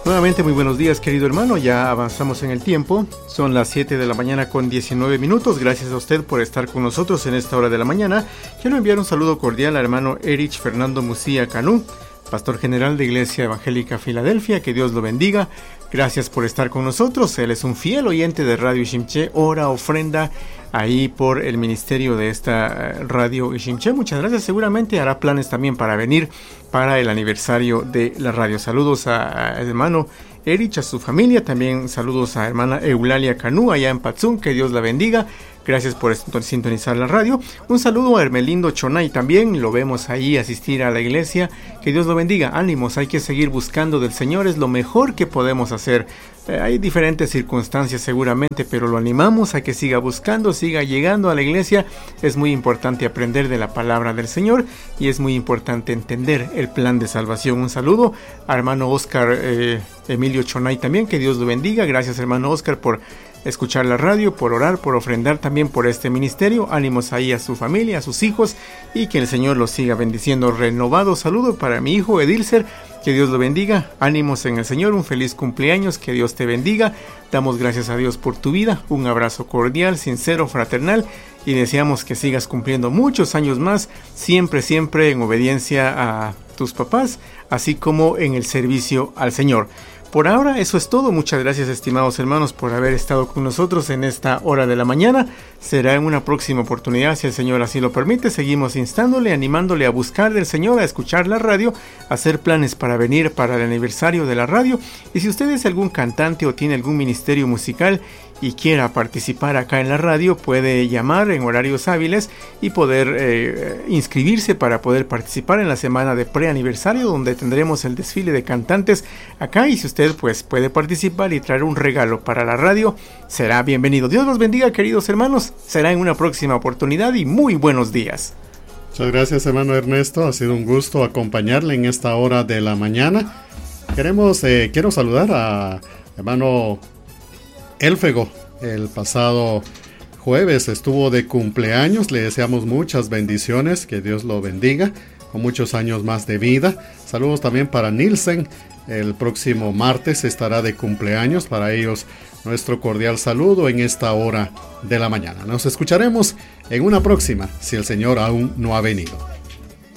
Nuevamente muy buenos días, querido hermano, ya avanzamos en el tiempo, son las 7 de la mañana con 19 minutos, gracias a usted por estar con nosotros en esta hora de la mañana. Quiero enviar un saludo cordial al hermano Erich Fernando Musía Canú, pastor general de Iglesia Evangélica Filadelfia, que Dios lo bendiga. Gracias por estar con nosotros. Él es un fiel oyente de Radio Ishimché, ora, ofrenda ahí por el ministerio de esta Radio Ishimché. Muchas gracias. Seguramente hará planes también para venir para el aniversario de la radio. Saludos a hermano Erich, a su familia. También saludos a hermana Eulalia Canú allá en Patzún. Que Dios la bendiga. Gracias por sintonizar la radio. Un saludo a Hermelindo Chonay también. Lo vemos ahí asistir a la iglesia. Que Dios lo bendiga. Ánimos, hay que seguir buscando del Señor. Es lo mejor que podemos hacer. Hay diferentes circunstancias seguramente, pero lo animamos a que siga buscando, siga llegando a la iglesia. Es muy importante aprender de la palabra del Señor y es muy importante entender el plan de salvación. Un saludo a hermano Oscar Emilio Chonay también. Que Dios lo bendiga. Gracias, hermano Oscar, por escuchar la radio, por orar, por ofrendar también por este ministerio. Ánimos ahí a su familia, a sus hijos, y que el Señor los siga bendiciendo. Renovado saludo para mi hijo Edilcer, que Dios lo bendiga. Ánimos en el Señor, un feliz cumpleaños, que Dios te bendiga. Damos gracias a Dios por tu vida, un abrazo cordial, sincero, fraternal, y deseamos que sigas cumpliendo muchos años más, siempre en obediencia a tus papás, así como en el servicio al Señor. Por ahora eso es todo. Muchas gracias, estimados hermanos, por haber estado con nosotros en esta hora de la mañana. Será en una próxima oportunidad, si el Señor así lo permite. Seguimos instándole, animándole a buscar del Señor, a escuchar la radio, a hacer planes para venir para el aniversario de la radio. Y si usted es algún cantante o tiene algún ministerio musical y quiera participar acá en la radio, puede llamar en horarios hábiles y poder inscribirse para poder participar en la semana de preaniversario, donde tendremos el desfile de cantantes acá. Y si usted pues puede participar y traer un regalo para la radio, será bienvenido. Dios los bendiga, queridos hermanos. Será en una próxima oportunidad y muy buenos días. Muchas gracias, hermano Ernesto. Ha sido un gusto acompañarle en esta hora de la mañana. Quiero saludar a hermano Élfego. El pasado jueves estuvo de cumpleaños. Le deseamos muchas bendiciones, que Dios lo bendiga con muchos años más de vida. Saludos también para Nielsen. El próximo martes estará de cumpleaños. Para ellos nuestro cordial saludo en esta hora de la mañana. Nos escucharemos en una próxima, si el Señor aún no ha venido.